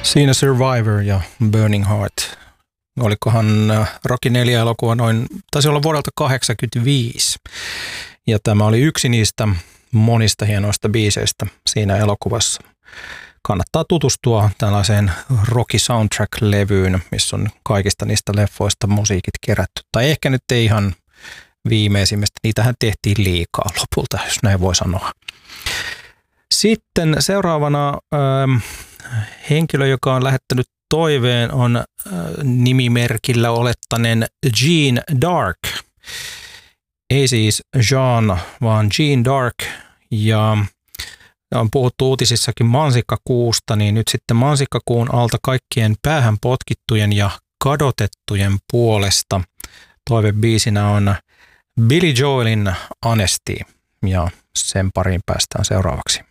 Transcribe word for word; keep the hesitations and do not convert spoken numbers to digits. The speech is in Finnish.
Siinä Survivor ja Burning Heart. Olikohan Rocky neljä elokuva noin, taisi olla vuodelta kahdeksankymmentäviisi. Ja tämä oli yksi niistä monista hienoista biiseistä siinä elokuvassa. Kannattaa tutustua tällaiseen Rocky Soundtrack-levyyn, missä on kaikista niistä leffoista musiikit kerätty. Tai ehkä nyt ei ihan viimeisimmistä, niitähän tehtiin liikaa lopulta, jos näin voi sanoa. Sitten seuraavana äh, henkilö, joka on lähettänyt toiveen, on äh, nimimerkillä olettaneen Jean Dark. Ei siis Jean, vaan Jean Dark. Ja on puhuttu uutisissakin mansikkakuusta, niin nyt sitten mansikkakuun alta kaikkien päähän potkittujen ja kadotettujen puolesta toivebiisinä on Billy Joelin Honesty, ja sen pariin päästään seuraavaksi.